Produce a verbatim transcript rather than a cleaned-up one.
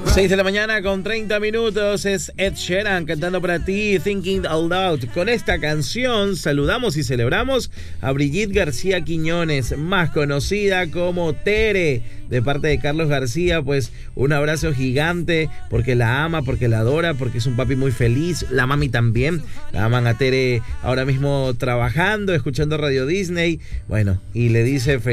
seis de la mañana con treinta minutos, es Ed Sheeran cantando para ti Thinking Out Loud. Con esta canción saludamos y celebramos a Brigitte García Quiñones, más conocida como Tere, de parte de Carlos García. Pues un abrazo gigante porque la ama, porque la adora, porque es un papi muy feliz. La mami también, la aman a Tere ahora mismo trabajando, escuchando Radio Disney. Bueno, y le dice feliz